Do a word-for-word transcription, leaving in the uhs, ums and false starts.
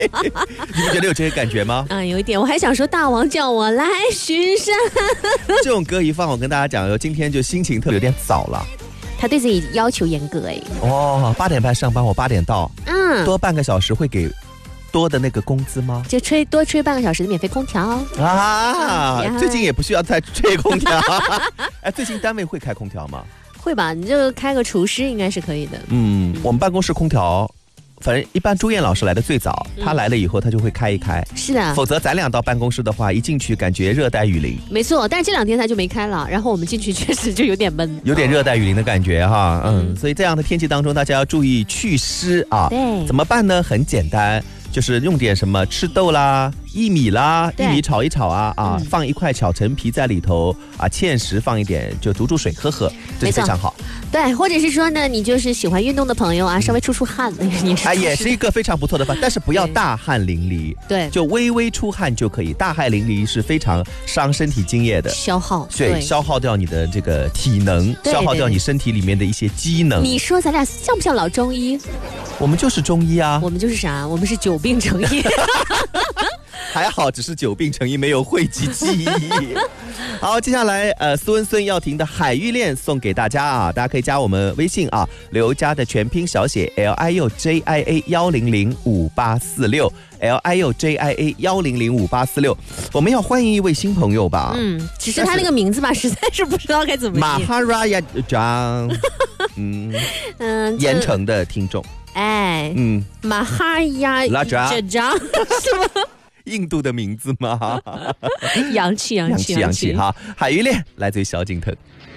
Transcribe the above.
你们觉得有这个感觉吗？ 啊，有一点。我还想说，大王叫我来巡山。 这种歌一放，我跟大家讲，今天就心情特别有点早了。 他对自己要求严格哎。 哦，八点半上班，我八点到，嗯，多半个小时会给多的那个工资吗？ 就吹多吹半个小时的免费空调啊！最近也不需要再吹空调。哎，最近单位会开空调吗？ 会吧，你就开个除湿应该是可以的。 嗯，我们办公室空调。反正一般朱燕老师来的最早，他来了以后他就会开一开， 是的， 否则咱俩到办公室的话，一进去感觉热带雨林。 没错，但是这两天他就没开了，然后我们进去确实就有点闷， 有点热带雨林的感觉哈，嗯，所以这样的天气当中，大家要注意祛湿啊。 对， 怎么办呢？很简单。就是用点什么赤豆啦、薏米啦，薏米炒一炒啊啊、嗯，放一块巧陈皮在里头啊，芡实放一点，就煮煮水喝喝，这非常好。 对，或者是说呢，你就是喜欢运动的朋友啊，稍微出出汗，也是啊，也是一个非常不错的办法，但是不要大汗淋漓， 对， 就微微出汗就可以。大汗淋漓是非常伤身体津液的， 消耗， 对，对消耗掉你的这个体能，消耗掉你身体里面的一些机能。 你说咱俩像不像老中医？ 我们就是中医啊， 我们就是啥？我们是久病成医。 还好，只是久病成医，没有讳疾忌医。好，接下来呃，斯文孙耀庭的《海芋恋》送给大家啊，大家可以加我们微信啊，刘家的全拼小写 L I U J I A 一零零五八四六 L I U J I A 一零零五八四六，我们要欢迎一位新朋友吧？ 嗯，只是他那个名字吧，实在是不知道该怎么念。 马哈拉亚张，嗯嗯，盐城的听众。 哎，嗯，马哈亚拉扎是吗？ 印度的名字吗？ 洋气，洋气， 洋气，洋气哈！海芋恋来自于萧敬腾。